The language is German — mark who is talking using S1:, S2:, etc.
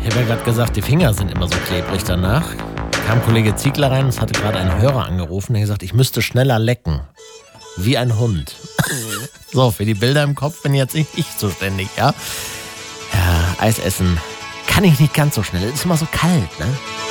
S1: Ich habe ja gerade gesagt, die Finger sind immer so klebrig danach. Kam Kollege Ziegler rein, es hatte gerade ein Hörer angerufen, der gesagt, ich müsste schneller lecken. Wie ein Hund. So, für die Bilder im Kopf bin jetzt ich zuständig, ja? Ja, Eis essen kann ich nicht ganz so schnell. Es ist immer so kalt, ne?